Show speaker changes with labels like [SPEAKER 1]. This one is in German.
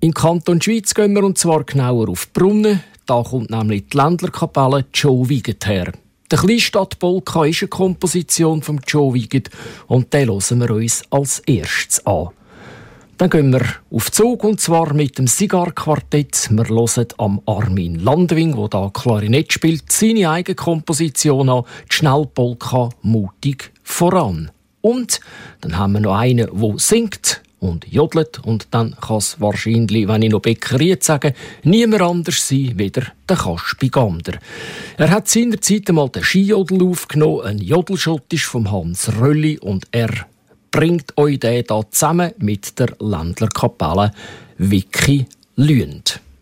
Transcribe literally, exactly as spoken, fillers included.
[SPEAKER 1] Im Kanton Schwyz gehen wir und zwar genauer auf Brunnen. Da kommt nämlich die Ländlerkapelle Joe Wiget her. Der Kleinstadtpolka ist eine Komposition von Joe Wiget und den hören wir uns als erstes an. Dann gehen wir auf Zug und zwar mit dem Sigar-Quartett. Wir hören am Armin Landwing, der da Klarinett spielt, seine eigene Komposition an, die Schnellpolka «Mutig voran». Und dann haben wir noch einen, der singt und jodelt. Und dann kann es wahrscheinlich, wenn ich noch Bäckeriet sage, niemand anders sein wie der Kaspi Gander. Er hat seinerzeit einmal den Skijodel aufgenommen, ein Jodelschottisch vom Hans Rölli, und er bringt euch den da zusammen mit der Ländlerkapelle Vicky Lüend.